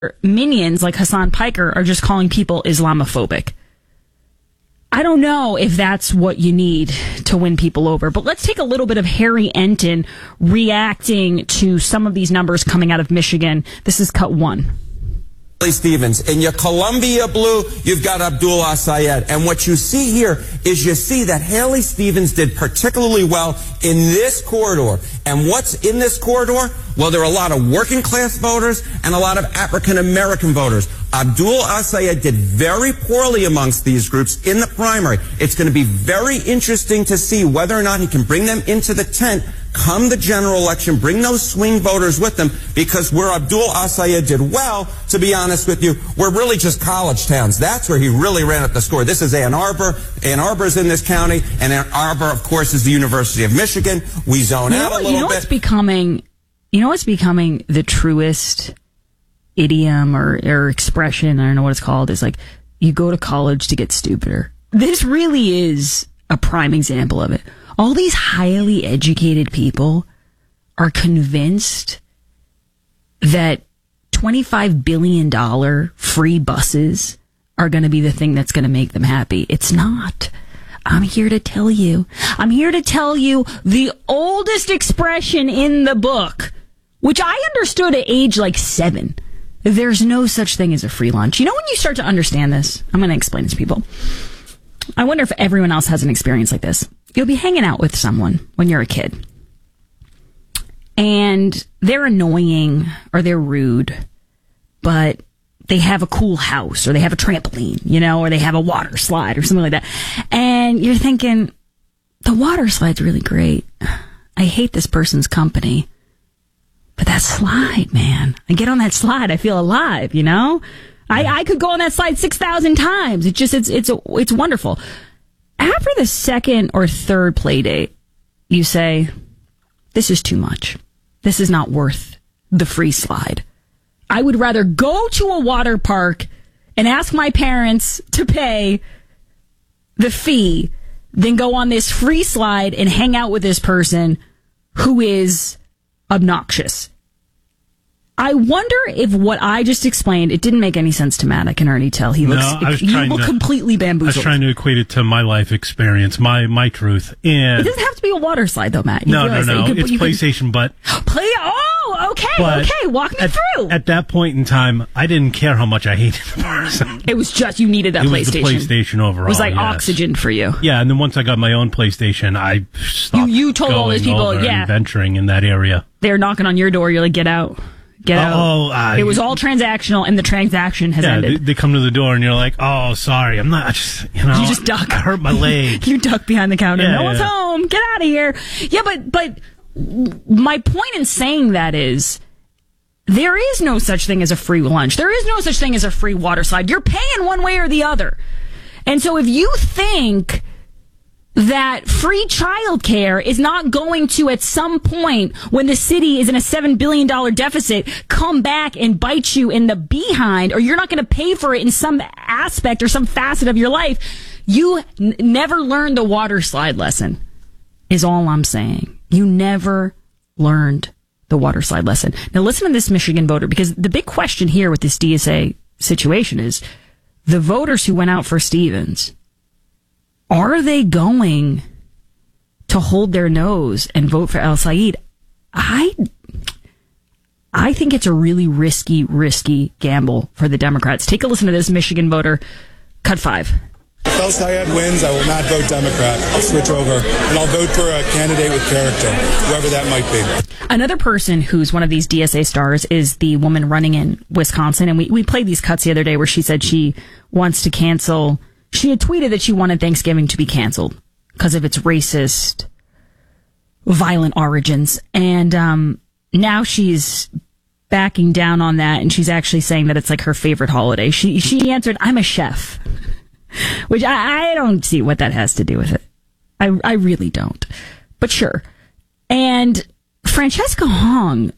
minions like Hassan Piker are just calling people Islamophobic. I don't know if that's what you need to win people over, but let's take a little bit of Harry Enton reacting to some of these numbers coming out of Michigan. This is cut 1. Stevens. In your Columbia blue, you've got Abdullah Sayed. And what you see here is you see that Haley Stevens did particularly well in this corridor. And what's in this corridor? Well, there are a lot of working class voters and a lot of African American voters. Abdullah Sayed did very poorly amongst these groups in the primary. It's going to be very interesting to see whether or not he can bring them into the tent come the general election, bring those swing voters with them, because where Abdullah Sayed did well, to be honest with you, we're really just college towns. That's where he really ran up the score. This is Ann Arbor. Ann Arbor's in this county, and Ann Arbor, of course, is the University of Michigan. We zone out a little bit. What's becoming the truest idiom or expression, I don't know what it's called, is like, you go to college to get stupider. This really is a prime example of it. All these highly educated people are convinced that $25 billion free buses are going to be the thing that's going to make them happy. It's not. I'm here to tell you the oldest expression in the book, which I understood at age like 7. There's no such thing as a free lunch. You know, when you start to understand this, I'm going to explain this to people. I wonder if everyone else has an experience like this. You'll be hanging out with someone when you're a kid, and they're annoying or they're rude, but they have a cool house or they have a trampoline, or they have a water slide or something like that. And you're thinking, the water slide's really great. I hate this person's company, but that slide, man, I get on that slide, I feel alive, I could go on that slide 6,000 times. It's wonderful. After the second or third play date, you say, this is too much. This is not worth the free slide. I would rather go to a water park and ask my parents to pay the fee than go on this free slide and hang out with this person who is obnoxious. I wonder if what I just explained, it didn't make any sense to Matt. I can already tell. You look completely bamboozled. I was trying to equate it to my life experience, my truth. And it doesn't have to be a water slide, though, Matt. No. It's PlayStation, but... Okay. Walk me through. At that point in time, I didn't care how much I hated the person. It was just, you needed that PlayStation. It was the PlayStation overall. It was like oxygen for you. Yeah, and then once I got my own PlayStation, I stopped you told all these people, and venturing in that area. They're knocking on your door. You're like, get out. Get out. It was all transactional, and the transaction has ended. They come to the door, and you're like, oh, sorry, I'm not, you just duck. I hurt my leg. You duck behind the counter. No one's home. Get out of here. Yeah, but my point in saying that is, there is no such thing as a free lunch. There is no such thing as a free water slide. You're paying one way or the other. And so if you think that free childcare is not going to, at some point, when the city is in a $7 billion deficit, come back and bite you in the behind, or you're not going to pay for it in some aspect or some facet of your life, you never learned the water slide lesson, is all I'm saying. You never learned the water slide lesson. Now listen to this Michigan voter, because the big question here with this DSA situation is, the voters who went out for Stevens, are they going to hold their nose and vote for El Sayed? I think it's a really risky gamble for the Democrats. Take a listen to this Michigan voter, cut 5. If El Sayed wins, I will not vote Democrat. I'll switch over, and I'll vote for a candidate with character, whoever that might be. Another person who's one of these DSA stars is the woman running in Wisconsin, and we played these cuts the other day where she said she wants to cancel... She had tweeted that she wanted Thanksgiving to be canceled because of its racist, violent origins. And now she's backing down on that, and she's actually saying that it's like her favorite holiday. She answered, I'm a chef, which I don't see what that has to do with it. I really don't. But sure. And Francesca Hong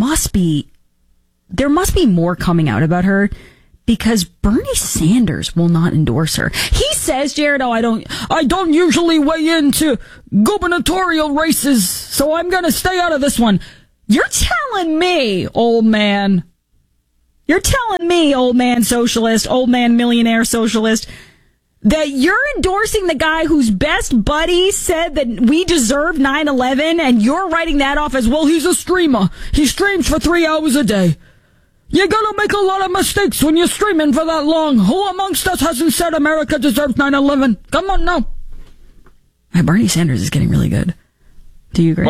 there must be more coming out about her, because Bernie Sanders will not endorse her. He says, Jared, I don't usually weigh into gubernatorial races, so I'm going to stay out of this one. You're telling me, old man, You're telling me, old man socialist, old man millionaire socialist, that you're endorsing the guy whose best buddy said that we deserve 9/11, and you're writing that off as, well, he's a streamer. He streams for 3 hours a day. You're gonna make a lot of mistakes when you're streaming for that long. Who amongst us hasn't said America deserves 9/11? Come on now. Bernie Sanders is getting really good. Do you agree?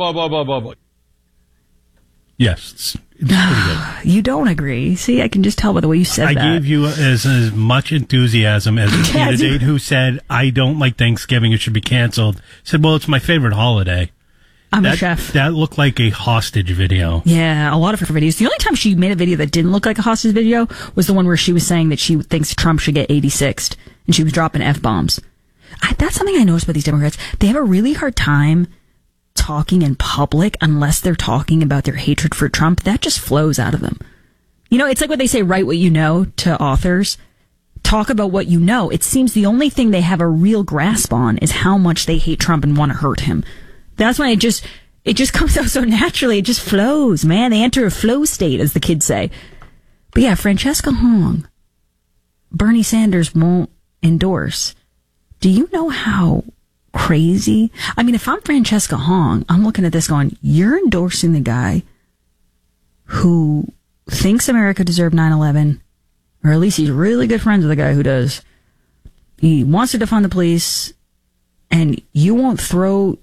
Yes, it's pretty good. You don't agree. See, I can just tell by the way you said that. I gave you as much enthusiasm as a candidate who said, I don't like Thanksgiving, it should be canceled. Said, well, it's my favorite holiday. I'm a chef. That looked like a hostage video. Yeah, a lot of her videos. The only time she made a video that didn't look like a hostage video was the one where she was saying that she thinks Trump should get 86th, and she was dropping F-bombs. That's something I noticed about these Democrats. They have a really hard time talking in public unless they're talking about their hatred for Trump. That just flows out of them. You know, it's like what they say, write what you know to authors. Talk about what you know. It seems the only thing they have a real grasp on is how much they hate Trump and want to hurt him. That's why it just comes out so naturally. It just flows, man. They enter a flow state, as the kids say. But yeah, Francesca Hong, Bernie Sanders won't endorse. Do you know how crazy? I mean, if I'm Francesca Hong, I'm looking at this going, you're endorsing the guy who thinks America deserved 9/11, or at least he's really good friends with the guy who does. He wants to defund the police, and you won't throw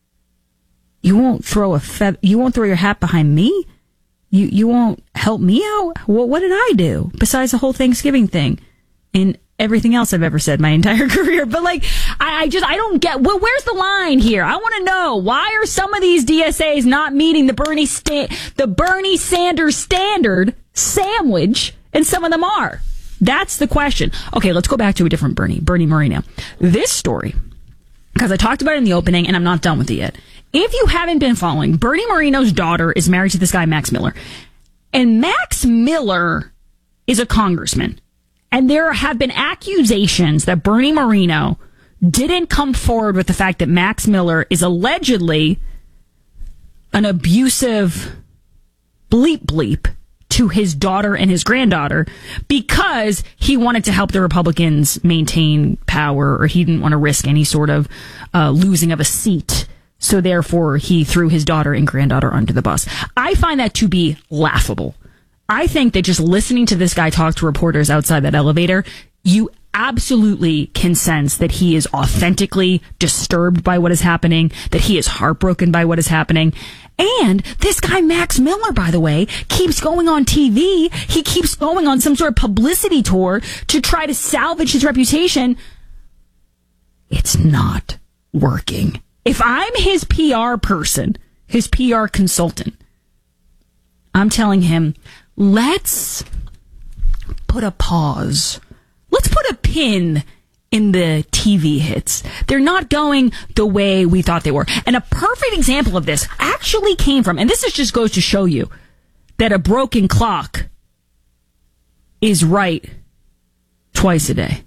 your hat behind me. You won't help me out. What did I do besides the whole Thanksgiving thing and everything else I've ever said my entire career? But like, I don't get, well, where's the line here? I want to know, why are some of these DSAs not meeting the Bernie Sanders standard sandwich, and some of them are? That's the question. Okay, let's go back to a different Bernie Moreno. This story, because I talked about it in the opening and I'm not done with it yet. If you haven't been following, Bernie Moreno's daughter is married to this guy, Max Miller. And Max Miller is a congressman. And there have been accusations that Bernie Moreno didn't come forward with the fact that Max Miller is allegedly an abusive bleep to his daughter and his granddaughter because he wanted to help the Republicans maintain power, or he didn't want to risk any sort of losing of a seat. So therefore, he threw his daughter and granddaughter under the bus. I find that to be laughable. I think that just listening to this guy talk to reporters outside that elevator, you absolutely can sense that he is authentically disturbed by what is happening, that he is heartbroken by what is happening. And this guy, Max Miller, by the way, keeps going on TV. He keeps going on some sort of publicity tour to try to salvage his reputation. It's not working. If I'm his PR person, his PR consultant, I'm telling him, let's put a pause. Let's put a pin in the TV hits. They're not going the way we thought they were. And a perfect example of this actually came from, and this just goes to show you that a broken clock is right twice a day.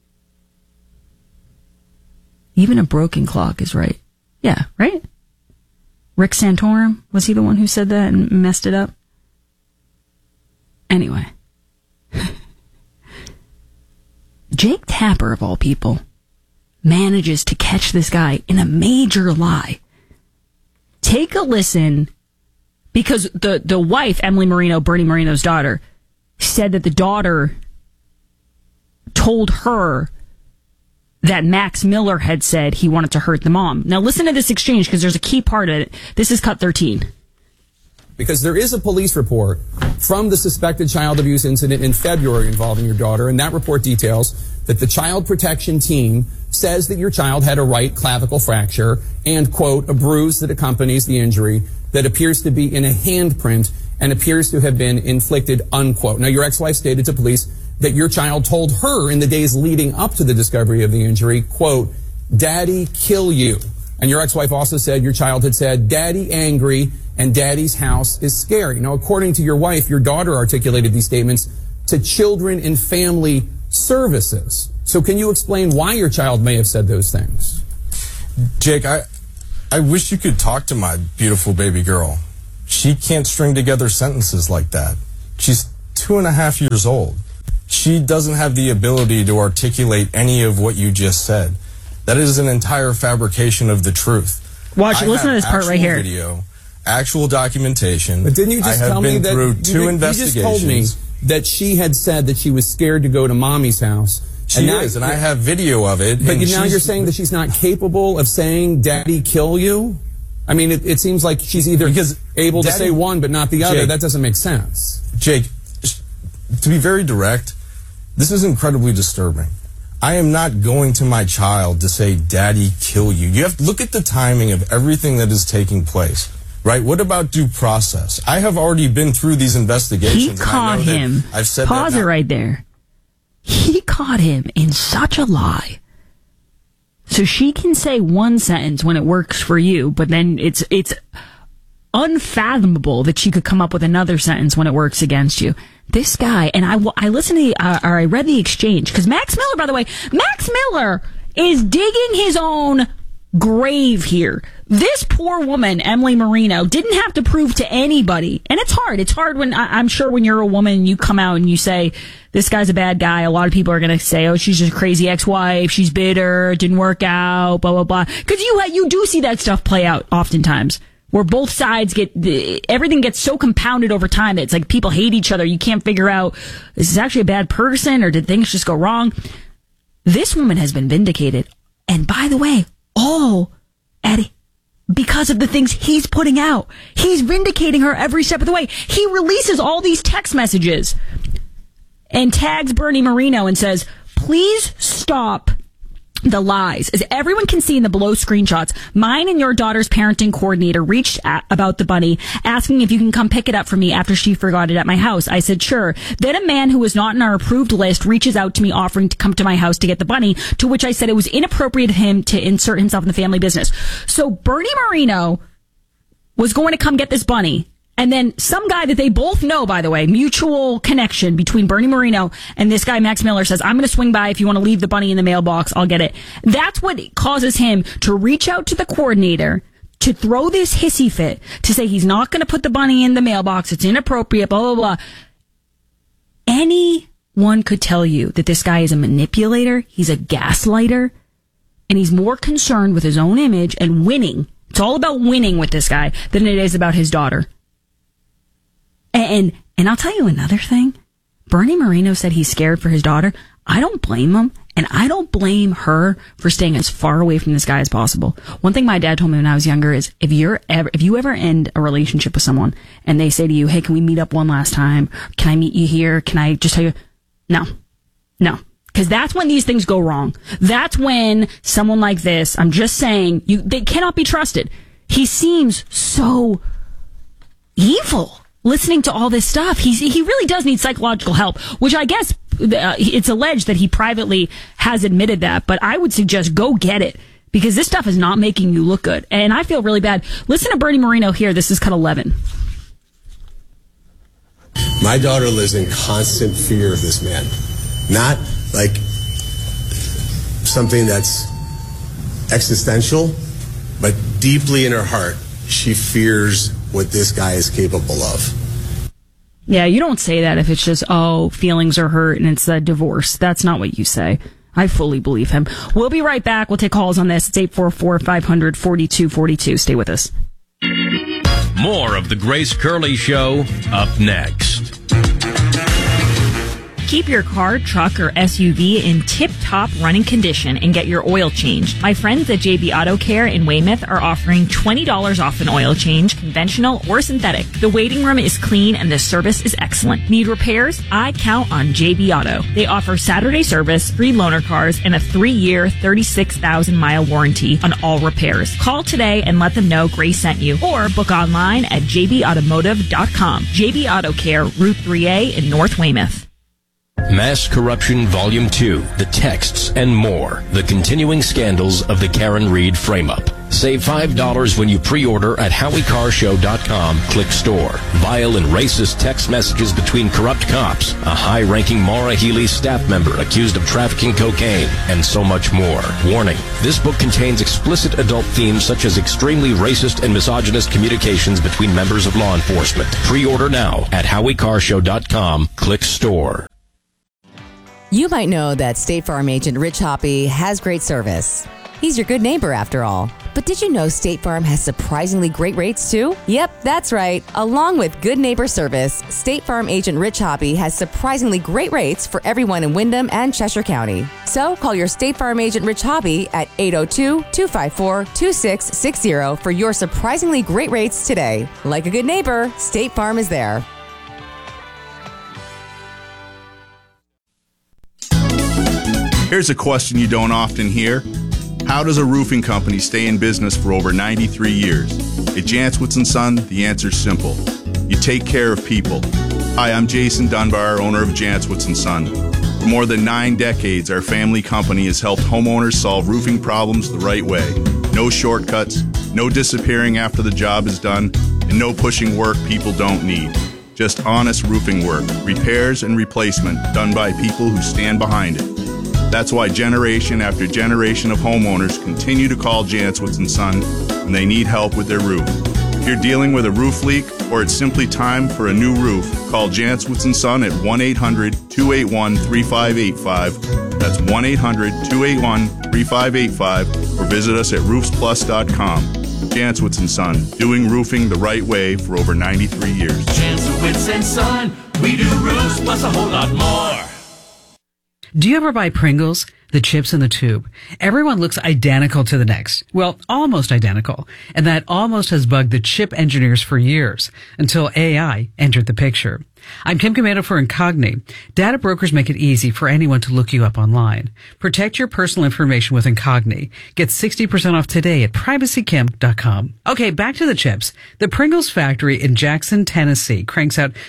Even a broken clock is right. Yeah, right? Rick Santorum, was he the one who said that and messed it up? Anyway. Jake Tapper, of all people, manages to catch this guy in a major lie. Take a listen, because the wife, Emily Moreno, Bernie Moreno's daughter, said that the daughter told her that Max Miller had said he wanted to hurt the mom. Now listen to this exchange, because there's a key part of it. This is cut 13. Because there is a police report from the suspected child abuse incident in February involving your daughter, and that report details that the child protection team says that your child had a right clavicle fracture and, quote, a bruise that accompanies the injury that appears to be in a handprint and appears to have been inflicted, unquote. Now, your ex-wife stated to police that your child told her in the days leading up to the discovery of the injury, quote, "Daddy, kill you." And your ex-wife also said your child had said, "Daddy angry," and "Daddy's house is scary." Now, according to your wife, your daughter articulated these statements to Children and Family Services. So can you explain why your child may have said those things? Jake, I wish you could talk to my beautiful baby girl. She can't string together sentences like that. She's 2.5 years old. She doesn't have the ability to articulate any of what you just said. That is an entire fabrication of the truth. Listen to this part right here. Video, actual documentation. But didn't you just tell me that through two investigations. You just told me that she had said that she was scared to go to mommy's house. She is, and I have video of it. But now you're saying that she's not capable of saying, Daddy, kill you? I mean, it seems like she's either able to say one but not the other. Jake, that doesn't make sense. Jake, to be very direct, this is incredibly disturbing. I am not going to my child to say, Daddy, kill you. You have to look at the timing of everything that is taking place, right? What about due process? I have already been through these investigations. He caught him. I've said Pause it right there. He caught him in such a lie. So she can say one sentence when it works for you, but then it's unfathomable that she could come up with another sentence when it works against you. This guy, and I listened to I read the exchange, because Max Miller, by the way, Max Miller is digging his own grave here. This poor woman, Emily Marino, didn't have to prove to anybody. And it's hard. It's hard when, I'm sure when you're a woman and you come out and you say, this guy's a bad guy, a lot of people are going to say, oh, she's just a crazy ex-wife, she's bitter, it didn't work out, blah, blah, blah. Because you do see that stuff play out oftentimes, where both sides everything gets so compounded over time that it's like people hate each other. You can't figure out, is this actually a bad person or did things just go wrong? This woman has been vindicated. And by the way, all because of the things he's putting out. He's vindicating her every step of the way. He releases all these text messages and tags Bernie Marino and says, please stop the lies. As everyone can see in the below screenshots, mine and your daughter's parenting coordinator reached out about the bunny, asking if you can come pick it up for me after she forgot it at my house. I said, sure. Then a man who was not in our approved list reaches out to me offering to come to my house to get the bunny, to which I said it was inappropriate of him to insert himself in the family business. So Bernie Marino was going to come get this bunny. And then some guy that they both know, by the way, mutual connection between Bernie Marino and this guy, Max Miller, says, I'm going to swing by. If you want to leave the bunny in the mailbox, I'll get it. That's what causes him to reach out to the coordinator, to throw this hissy fit, to say he's not going to put the bunny in the mailbox. It's inappropriate, blah, blah, blah. Anyone could tell you that this guy is a manipulator. He's a gaslighter. And he's more concerned with his own image and winning. It's all about winning with this guy than it is about his daughter. And I'll tell you another thing. Bernie Marino said he's scared for his daughter. I don't blame him, and I don't blame her for staying as far away from this guy as possible. One thing my dad told me when I was younger is if you ever end a relationship with someone and they say to you, hey, can we meet up one last time? Can I meet you here? Can I just tell you? No. Because that's when these things go wrong. That's when someone like this, I'm just saying, they cannot be trusted. He seems so evil. Listening to all this stuff, he really does need psychological help, which I guess it's alleged that he privately has admitted that, but I would suggest go get it, because this stuff is not making you look good. And I feel really bad. Listen to Bernie Marino here. This is cut 11. My daughter lives in constant fear of this man. Not like something that's existential, but deeply in her heart, she fears what this guy is capable of. Yeah, you don't say that if it's just, oh, feelings are hurt and it's a divorce. That's not what you say. I fully believe him. We'll be right back. We'll take calls on this. It's 844-500-4242. Stay with us. More of the Grace Curley Show up next. Keep your car, truck, or SUV in tip-top running condition and get your oil changed. My friends at JB Auto Care in Weymouth are offering $20 off an oil change, conventional or synthetic. The waiting room is clean and the service is excellent. Need repairs? I count on JB Auto. They offer Saturday service, free loaner cars, and a 3-year, 36,000-mile warranty on all repairs. Call today and let them know Grace sent you, or book online at jbautomotive.com. JB Auto Care, Route 3A in North Weymouth. Mass Corruption Volume 2, The Texts and More, The Continuing Scandals of the Karen Reed Frame-Up. Save $5 when you pre-order at HowieCarrShow.com. Click store. Vile and racist text messages between corrupt cops, a high-ranking Maura Healey staff member accused of trafficking cocaine, and so much more. Warning, this book contains explicit adult themes such as extremely racist and misogynist communications between members of law enforcement. Pre-order now at HowieCarrShow.com. Click store. You might know that State Farm agent Rich Hoppy has great service. He's your good neighbor after all. But did you know State Farm has surprisingly great rates too? Yep, that's right. Along with good neighbor service, State Farm agent Rich Hoppy has surprisingly great rates for everyone in Windham and Cheshire County. So call your State Farm agent Rich Hoppy at 802-254-2660 for your surprisingly great rates today. Like a good neighbor, State Farm is there. Here's a question you don't often hear. How does a roofing company stay in business for over 93 years? At Jantzwitz & Son, the answer's simple. You take care of people. Hi, I'm Jason Dunbar, owner of Jantzwitz & Son. For more than 9 decades, our family company has helped homeowners solve roofing problems the right way. No shortcuts, no disappearing after the job is done, and no pushing work people don't need. Just honest roofing work, repairs and replacement done by people who stand behind it. That's why generation after generation of homeowners continue to call Jantzwitz & Son when they need help with their roof. If you're dealing with a roof leak or it's simply time for a new roof, call Jantzwitz & Son at 1-800-281-3585. That's 1-800-281-3585 or visit us at roofsplus.com. Jantzwitz & Son, doing roofing the right way for over 93 years. Jantzwitz & Son, we do roofs plus a whole lot more. Do you ever buy Pringles? The chips in the tube. Everyone looks identical to the next. Well, almost identical. And that almost has bugged the chip engineers for years until AI entered the picture. I'm Kim Commando for Incogni. Data brokers make it easy for anyone to look you up online. Protect your personal information with Incogni. Get 60% off today at privacykim.com. Okay, back to the chips. The Pringles factory in Jackson, Tennessee cranks out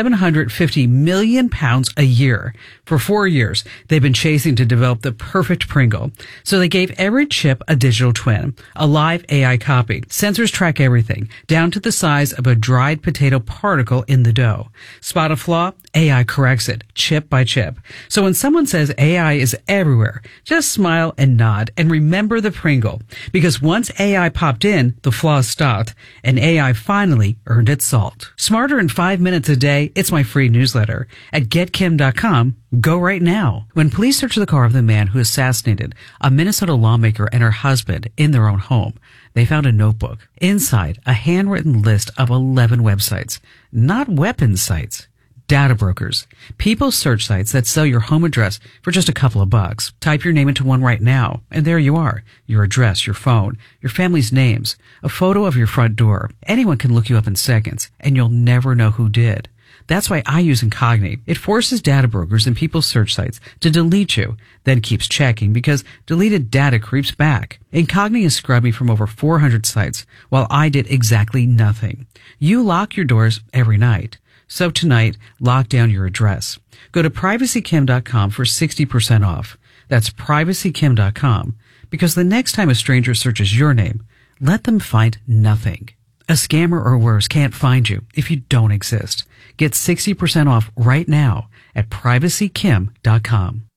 750 million pounds a year. For 4 years, they've been chasing to develop the perfect Pringle. So they gave every chip a digital twin, a live AI copy. Sensors track everything, down to the size of a dried potato particle in the dough. Spot a flaw, AI corrects it, chip by chip. So when someone says AI is everywhere, just smile and nod and remember the Pringle. Because once AI popped in, the flaws stopped, and AI finally earned its salt. Smarter in 5 minutes a day, it's my free newsletter. At getkim.com, go right now. When police searched the car of the man who assassinated a Minnesota lawmaker and her husband in their own home, they found a notebook. Inside, a handwritten list of 11 websites. Not weapons sites. Data brokers. People search sites that sell your home address for just a couple of bucks. Type your name into one right now, and there you are. Your address, your phone, your family's names, a photo of your front door. Anyone can look you up in seconds, and you'll never know who did. That's why I use Incogni. It forces data brokers and people's search sites to delete you, then keeps checking because deleted data creeps back. Incogni has scrubbed me from over 400 sites while I did exactly nothing. You lock your doors every night. So tonight, lock down your address. Go to privacykim.com for 60% off. That's privacykim.com, because the next time a stranger searches your name, let them find nothing. A scammer or worse can't find you if you don't exist. Get 60% off right now at privacykim.com.